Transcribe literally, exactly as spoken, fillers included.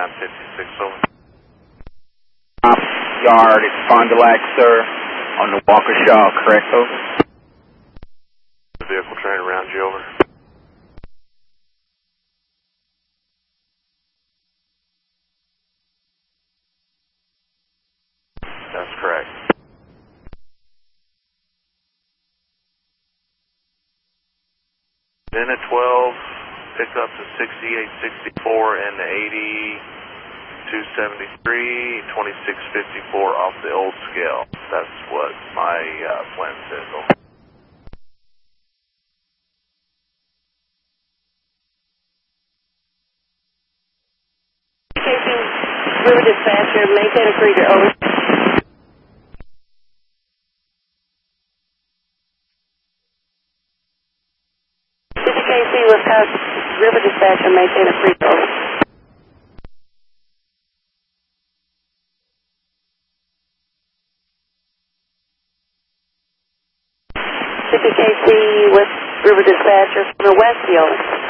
nine fifty-six, over. Top yard, it's Fond du Lac, sir, on the Walker-Shaw, correct, over? The vehicle train around you, over. That's correct. Then at twelve, pick up to sixty-eight sixty-four and the eighty-two seventy-three, twenty-six fifty-four off the old scale. That's what my uh, plan says. Over. River Dispatcher, maintain a Krieger, over. fifty K C, Wisconsin, River Dispatcher, maintain a Krieger, over. fifty K C, West River Dispatcher, from the Westfield.